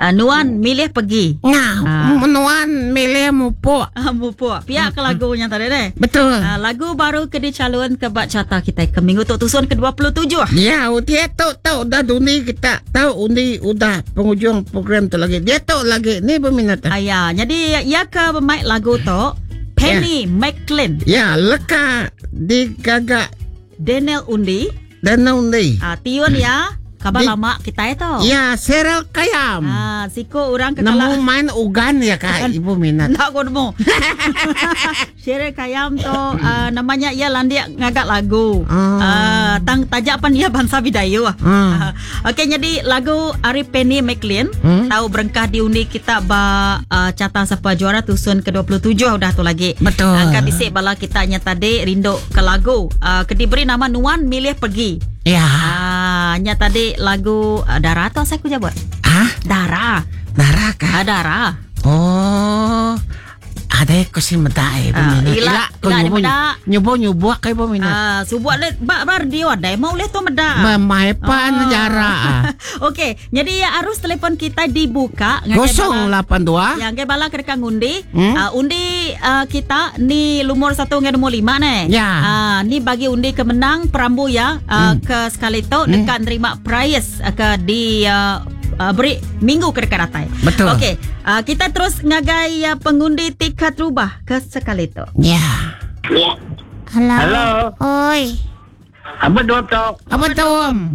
Nuan milih pergi. Nuan milih mupo. Mupo. Pihak ke lagunya tadi deh. Betul. Lagu baru ke dicalon ke bak carta kita ke minggu tu tusun ke-27. Ya, dia tahu dah undi kita. Tahu undi udah penghujung program tu lagi. Dia tahu lagi ni berminat. Ya, jadi ia ke bermain lagu tu Penny McLean. Ya, leka digagak Daniel Undi. Tiun ya. Kabar lama kita itu. Ya, Serel Kayam. Siko orang kekala. Nemu main ugan ya kak, ibu minat. Nak kau nemu. Serel Kayam tu namanya ia landia ngagak lagu. Tang tajapan ia bangsa Bidayu. Okey, jadi lagu Ari Penny McLean tahu berengkah diundi kita ba catang siapa juara tusun ke-27 udah tu lagi. Betul. Angka bisik bala kita nya tadi rindu ke lagu. Diberi nama Nuan Milih Pergi. Ya. Nya tadi lagu Dara atau saya kuja buat? Dara kah? Dara. Oh. Ada ko si Maday ila nyubo kay bo minat. Subuat le bar dia ada mau le to meda. Mamaipan jara. Okey, jadi ya arus telefon kita dibuka 082 yang ke bala kereka ngundi. Undi kita ni lumur 1 ngan 5 ne. Ya. Ni bagi undi kemenang perambu ya ke sekali tu dekat nerima prize ke di beri minggu ke dekat ratai. Betul. Okey, kita terus ngagai pengundi tiket rubah ke sekali tu. Ya. Halo. Oi. Apa doktor? Apa tawam?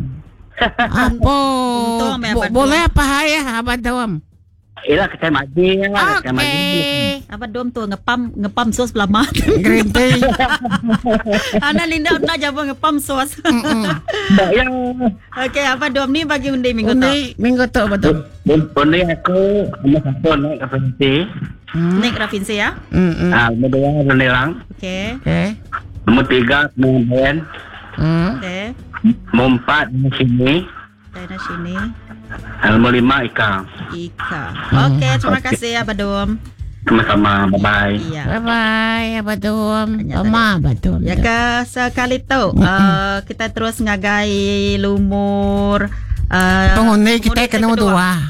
Boleh apa ya apa tawam? Ila kita mati lah. Okey. Apa dom tu ngepam sos lama. Green tea. Ana linda nak jawab ngepam sos. Yang Okey, apa dom ni bagi undi minggu tu? Minggu tu betul. Undi aku sama satu naik ke Vinci. Naik Rafinsi ya? Nombor 2 Renelang. Okey. Nombor 3 Kemudian. Okey. Nombor 4 di sini. Dari sini. Nombor 5 Ika. Okey, terima kasih ya Badum. Sama-sama, bye-bye. Iya. Bye-bye, Badum. Mama Badum. Ya ke sekali tu kita terus ngagai lumur pengundi kita ke nombor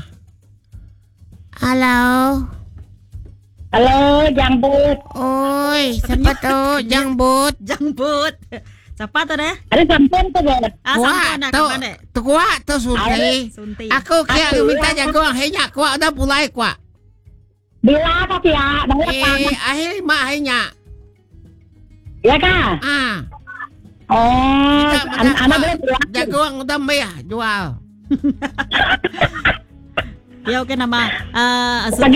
2. Halo. Halo, Jambut. Oi, siapa tu? Jangbut. Siapa tu deh? Ada sampun tu, Bos. Sampun nak ke mana? Kuat tu Sunti. Aku kaya minta jagoan hanya kuat dah pulai kuat. Bila tapi ya, Akhir mak hanya. Ya kah? Oh, anak boleh bilang. Jagoan udah meh jual. Ya okey nama.